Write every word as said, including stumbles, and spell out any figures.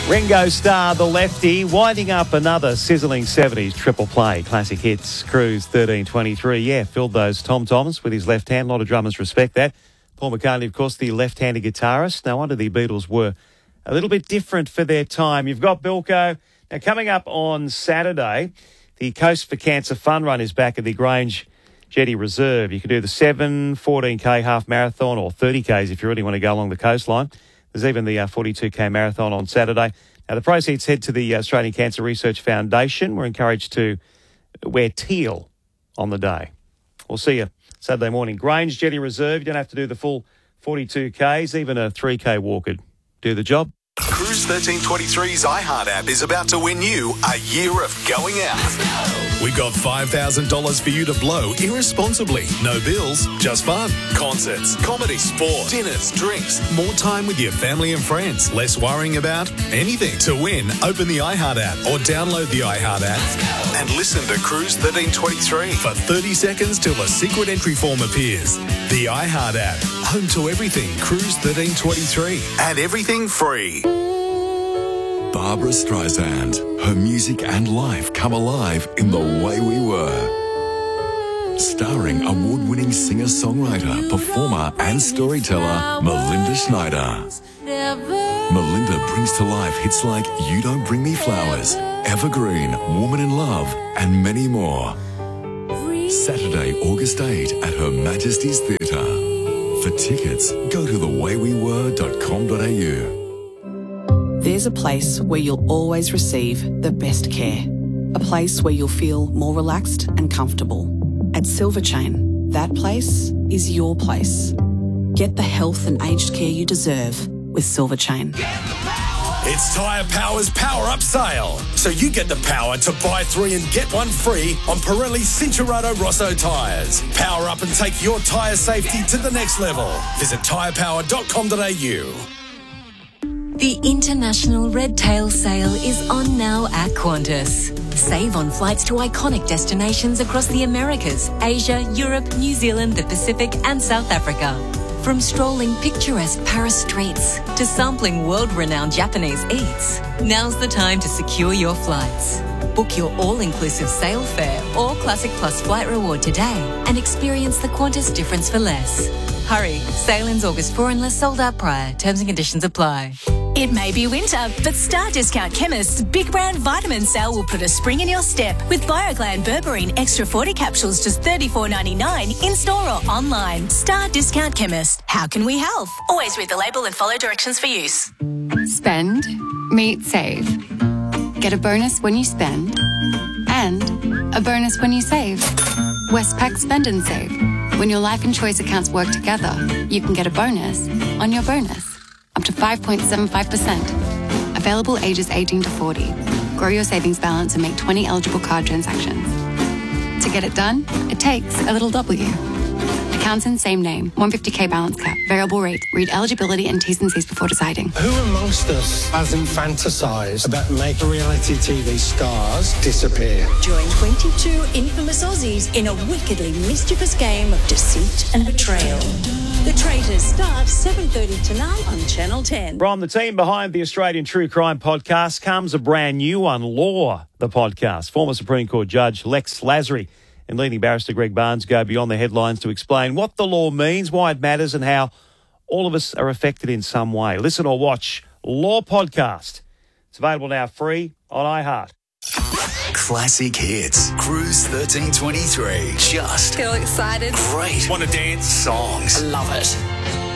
Ringo Starr, the lefty, winding up another sizzling seventies triple play. Classic hits, Cruise thirteen twenty-three. Yeah, filled those Tom Thomas with his left hand. A lot of drummers respect that. Paul McCartney, of course, the left-handed guitarist. No wonder the Beatles were a little bit different for their time. You've got Bilko. Now, coming up on Saturday, the Coast for Cancer Fun Run is back at the Grange Jetty Reserve. You can do the seven, fourteen K half marathon or thirty Ks if you really want to go along the coastline. There's even the uh, forty-two K marathon on Saturday. Now, the proceeds head to the Australian Cancer Research Foundation. We're encouraged to wear teal on the day. We'll see you Saturday morning. Grange Jetty Reserve. You don't have to do the full forty-two Ks. Even a three K walk could do the job. Cruise thirteen twenty-three's iHeart app is about to win you a year of going out. We got five thousand dollars for you to blow irresponsibly. No bills, just fun. Concerts, comedy, sport, dinners, drinks, more time with your family and friends. Less worrying about anything. To win, open the iHeart app or download the iHeart app and listen to Cruise thirteen twenty-three for thirty seconds till a secret entry form appears. The iHeart app, home to everything Cruise thirteen twenty-three and everything free. Barbra Streisand. Her music and life come alive in The Way We Were. Starring award-winning singer-songwriter, performer and storyteller Melinda Schneider. Melinda brings to life hits like You Don't Bring Me Flowers, Evergreen, Woman in Love and many more. Saturday, August eighth at Her Majesty's Theatre. For tickets, go to the way we were dot com dot a u. There's a place where you'll always receive the best care. A place where you'll feel more relaxed and comfortable. At Silver Chain, that place is your place. Get the health and aged care you deserve with Silver Chain. It's Tyre Power's Power Up Sale. So you get the power to buy three and get one free on Pirelli Cincherato Rosso tyres. Power up and take your tyre safety to the next level. Visit tyre power dot com dot a u. The International Red Tail Sale is on now at Qantas. Save on flights to iconic destinations across the Americas, Asia, Europe, New Zealand, the Pacific and South Africa. From strolling picturesque Paris streets to sampling world-renowned Japanese eats, now's the time to secure your flights. Book your all-inclusive sale fare or Classic Plus flight reward today and experience the Qantas difference for less. Hurry, sale ends August fourth unless sold out prior. Terms and conditions apply. It may be winter, but Star Discount Chemist's Big Brand Vitamin Sale will put a spring in your step with BioGland Berberine Extra forty capsules just thirty-four ninety-nine in store or online. Star Discount Chemist. How can we help? Always read the label and follow directions for use. Spend, meet, save. Get a bonus when you spend and a bonus when you save. Westpac Spend and Save. When your life and choice accounts work together, you can get a bonus on your bonus. Up to five point seven five percent. Available ages eighteen to forty. Grow your savings balance and make twenty eligible card transactions. To get it done, it takes a little W. Accounts in same name. one hundred fifty K balance cap. Variable rate. Read eligibility and T's and C's before deciding. Who amongst us hasn't fantasised about making reality T V stars disappear? Join twenty-two infamous Aussies in a wickedly mischievous game of deceit and betrayal. The Traitors starts seven thirty tonight on Channel ten. From the team behind the Australian True Crime podcast comes a brand new one, Law, the podcast. Former Supreme Court Judge Lex Lasry and leading barrister Greg Barnes go beyond the headlines to explain what the law means, why it matters and how all of us are affected in some way. Listen or watch Law Podcast. It's available now free on iHeart. Classic hits. Cruise thirteen twenty-three. Just feel excited. Great. Want to dance? Songs. I love it.